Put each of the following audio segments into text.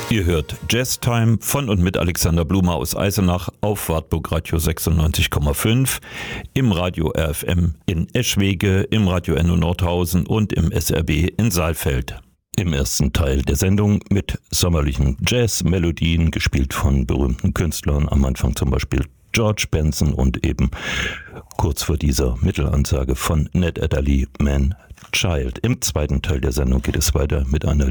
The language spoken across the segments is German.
Ihr hört Jazztime von und mit Alexander Blumer aus Eisenach auf Wartburg Radio 96,5, im Radio RFM in Eschwege, im Radio Enno Nordhausen und im SRB in Saalfeld. Im ersten Teil der Sendung mit sommerlichen Jazz-Melodien, gespielt von berühmten Künstlern, am Anfang zum Beispiel George Benson und eben kurz vor dieser Mittelansage von Ned Adderley, Man Child. Im zweiten Teil der Sendung geht es weiter mit einer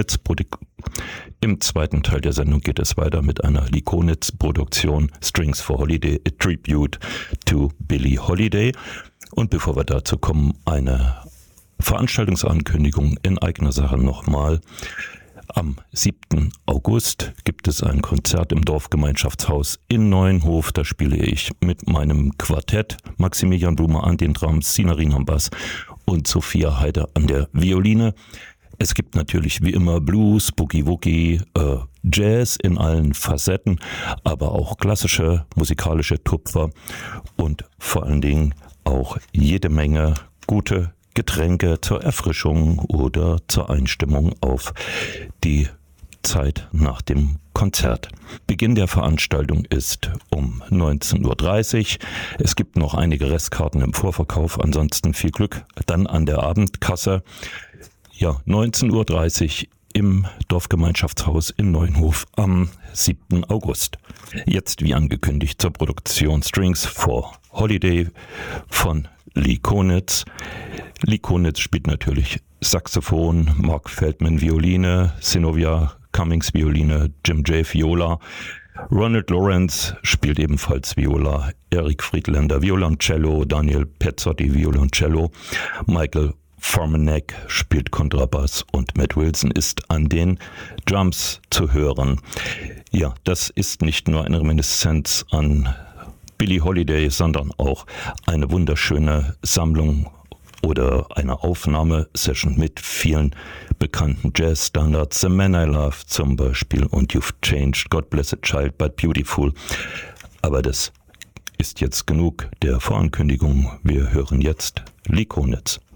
Likonitz-Produktion Strings for Holiday, a Tribute to Billie Holiday. Und bevor wir dazu kommen, eine Veranstaltungsankündigung in eigener Sache nochmal. Am 7. August gibt es ein Konzert im Dorfgemeinschaftshaus in Neuenhof. Da spiele ich mit meinem Quartett Maximilian Blumer an den Drums, Sinarin am Bass und Sophia Heider an der Violine. Es gibt natürlich wie immer Blues, Boogie-Woogie, Jazz in allen Facetten, aber auch klassische musikalische Tupfer und vor allen Dingen auch jede Menge gute Getränke zur Erfrischung oder zur Einstimmung auf die Zeit nach dem Konzert. Beginn der Veranstaltung ist um 19.30 Uhr. Es gibt noch einige Restkarten im Vorverkauf, ansonsten viel Glück dann an der Abendkasse. Ja, 19.30 Uhr im Dorfgemeinschaftshaus in Neuenhof am 7. August. Jetzt wie angekündigt zur Produktion Strings for Holiday von Likonitz. Likonitz spielt natürlich Saxophon, Mark Feldman Violine, Synovia Cummings Violine, Jim Jay Viola, Ronald Lawrence spielt ebenfalls Viola, Eric Friedlander Violoncello, Daniel Pezzotti Violoncello, Michael Formanek spielt Kontrabass und Matt Wilson ist an den Drums zu hören. Ja, das ist nicht nur eine Reminiszenz an Billie Holiday, sondern auch eine wunderschöne Sammlung oder eine Aufnahmesession mit vielen bekannten Jazzstandards. The Man I Love zum Beispiel und You've Changed, God Bless a Child But Beautiful. Aber das ist jetzt genug der Vorankündigung. Wir hören jetzt Likonitz.